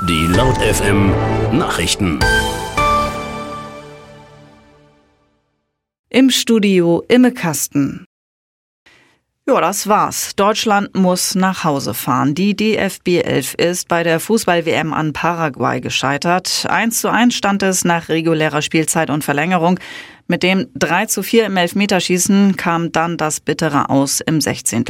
Die Laut FM Nachrichten. Im Studio Imme Kasten. Ja, das war's. Deutschland muss nach Hause fahren. Die DFB 11 ist bei der Fußball-WM an Paraguay gescheitert. 1:1 stand es nach regulärer Spielzeit und Verlängerung. Mit dem 3:4 im Elfmeterschießen kam dann das bittere Aus im 16.